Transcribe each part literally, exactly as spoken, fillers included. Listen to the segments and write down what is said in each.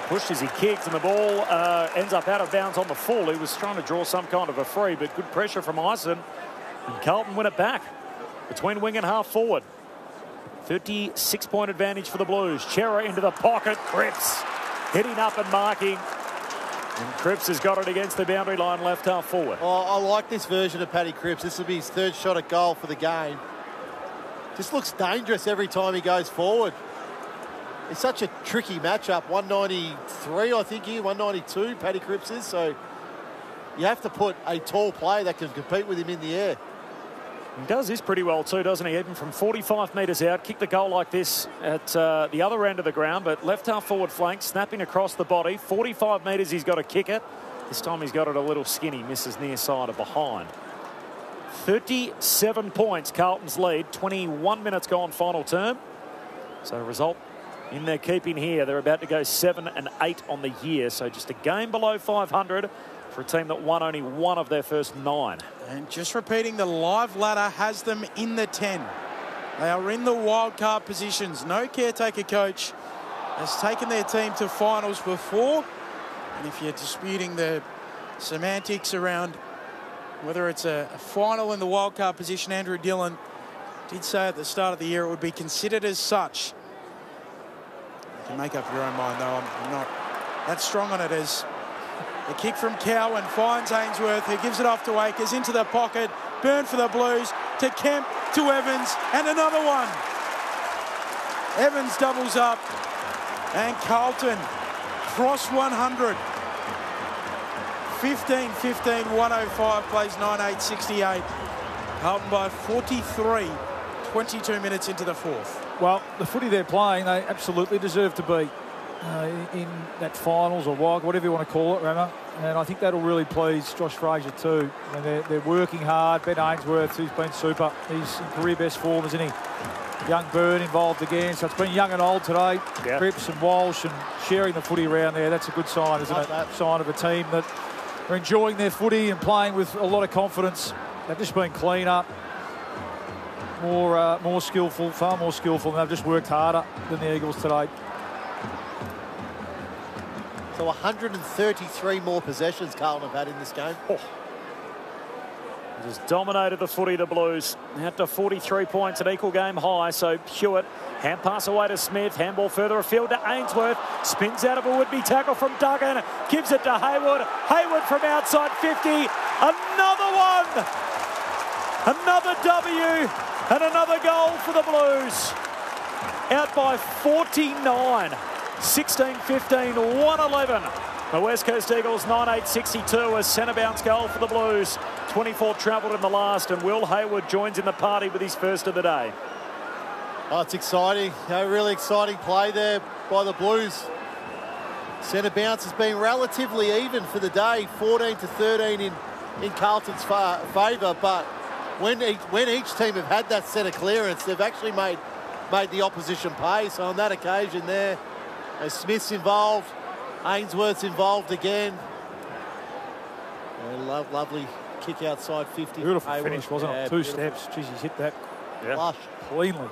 pushed as he kicked, and the ball uh, ends up out of bounds on the full. He was trying to draw some kind of a free, but good pressure from Ison. And Carlton win it back between wing and half forward. thirty-six point advantage for the Blues. Chera into the pocket. Cripps hitting up and marking. And Cripps has got it against the boundary line, left half forward. Oh, I like this version of Paddy Cripps. This will be his third shot at goal for the game. Just looks dangerous every time he goes forward. It's such a tricky matchup. one ninety-three, I think here, one ninety-two, Paddy Cripps is. So you have to put a tall player that can compete with him in the air. He does this pretty well too, doesn't he? Even from forty-five metres out, kick the goal like this at uh, the other end of the ground, but left half forward flank, snapping across the body. forty-five metres, he's got to kick it. This time he's got it a little skinny, misses near side of behind. thirty-seven points, Carlton's lead. twenty-one minutes gone, final term. So result in their keeping here. They're about to go seven and eight on the year, so just a game below five hundred for a team that won only one of their first nine. And just repeating, the live ladder has them in the ten. They are in the wild card positions. No caretaker coach has taken their team to finals before. And if you're disputing the semantics around whether it's a, a final in the wild card position, Andrew Dillon did say at the start of the year it would be considered as such. You can make up your own mind, though. I'm, I'm not that strong on it as the kick from Cowan finds Ainsworth, who gives it off to Akers, into the pocket. Burn for the Blues, to Kemp, to Evans, and another one. Evans doubles up, and Carlton cross one hundred. fifteen fifteen, one oh five, plays nine eight sixty-eight. Carlton by forty-three, twenty-two minutes into the fourth. Well, the footy they're playing, they absolutely deserve to be uh, in that finals or wild, whatever you want to call it, Ramo. And I think that'll really please Josh Fraser too. I mean, they're, they're working hard. Ben Ainsworth, who's been super. He's in career best form, isn't he? Young Byrne involved again. So it's been young and old today. Yeah. Cripps and Walsh and sharing the footy around there. That's a good sign, isn't Like it? that. Sign of a team that are enjoying their footy and playing with a lot of confidence. They've just been cleaner, more, uh, more skillful, far more skillful, and they've just worked harder than the Eagles today. So one hundred thirty-three more possessions Carlton have had in this game. Oh. Just dominated the footy, the Blues. Out to forty-three points, an equal game high. So Hewitt, hand pass away to Smith, handball further afield to Ainsworth, spins out of a would-be tackle from Duggan, gives it to Hayward. Hayward from outside fifty, another one, another W, and another goal for the Blues. Out by forty-nine, sixteen fifteen, one eleven. The West Coast Eagles nine eight sixty-two, a centre bounce goal for the Blues. twenty-four travelled in the last, and Will Hayward joins in the party with his first of the day. Oh, it's exciting. A really exciting play there by the Blues. Centre bounce has been relatively even for the day, fourteen to thirteen in, in Carlton's fa favour, but when each, when each team have had that centre clearance, they've actually made, made the opposition pay. So on that occasion there, as Smith's involved, Ainsworth's involved again. A lo lovely kick outside fifty. Beautiful Hayward. finish, wasn't Yeah, it? Two beautiful. steps. Jeez, he's hit that Flush. cleanly.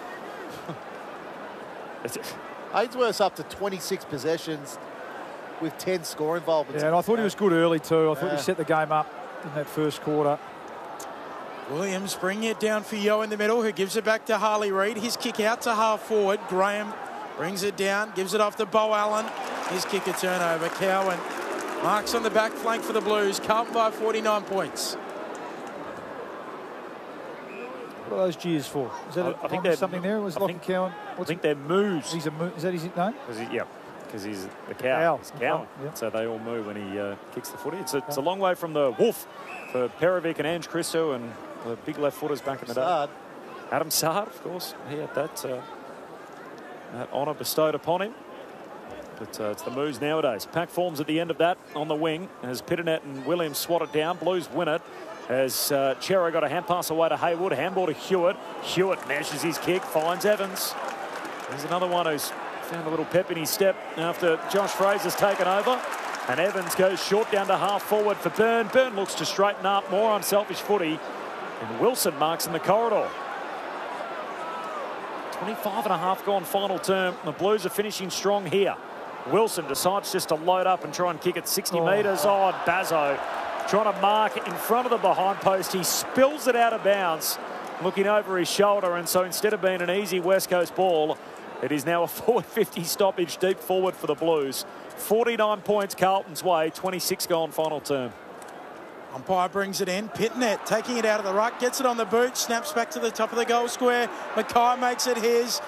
Ainsworth's up to twenty-six possessions with ten score involvements. Yeah, and I thought he was good early too. I thought Yeah. he set the game up in that first quarter. Williams bringing it down for Yo in the middle, who gives it back to Harley Reid. His kick out to half forward. Graham brings it down, gives it off to Bo Allen. His kick a turnover. Cowan marks on the back flank for the Blues. Carlton by forty-nine points. What are those cheers for? Is that I- a, I think on they're- something there? Was I Lockie think- Cowan? I What's think they're moos. he's a mo is that his name? Cause he, yeah, because he's the cow. Cow. He's cow. Oh, yeah. So they all moo when he uh, kicks the footy. It's a, it's a long way from the wolf for Perovic and Ange Christo and the big left footers back in the day. Saad. Adam Saad, of course, he had that, uh, that honour bestowed upon him. But uh, it's the moves nowadays. Pack forms at the end of that on the wing as Pitternet and Williams swat it down. Blues win it as uh, Chera got a hand pass away to Hayward. Handball to Hewitt. Hewitt meshes his kick, finds Evans. There's another one who's found a little pep in his step after Josh Fraser's taken over. And Evans goes short down to half forward for Byrne. Byrne looks to straighten up, more unselfish footy. And Wilson marks in the corridor. twenty-five and a half gone final term. The Blues are finishing strong here. Wilson decides just to load up and try and kick it sixty Oh. metres. Oh, and Bazzo trying to mark in front of the behind post. He spills it out of bounds, looking over his shoulder. And so instead of being an easy West Coast ball, it is now a four fifty stoppage deep forward for the Blues. forty-nine points Carlton's way, twenty-six gone final term. Umpire brings it in. Pitnet taking it out of the ruck, gets it on the boot, snaps back to the top of the goal square. Mackay makes it his.